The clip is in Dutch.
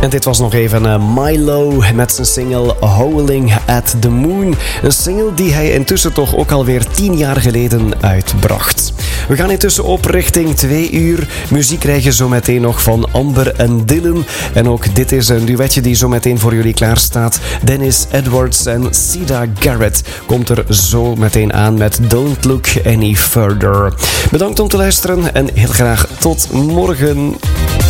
En dit was nog even Milo met zijn single Howling at the Moon. Een single die hij intussen toch ook alweer 10 jaar geleden uitbracht. We gaan intussen op richting 2 uur. Muziek krijg je zo meteen nog van Amber en Dylan. En ook dit is een duetje die zo meteen voor jullie klaar staat. Dennis Edwards en Sida Garrett komt er zo meteen aan met Don't Look Any Further. Bedankt om te luisteren en heel graag tot morgen.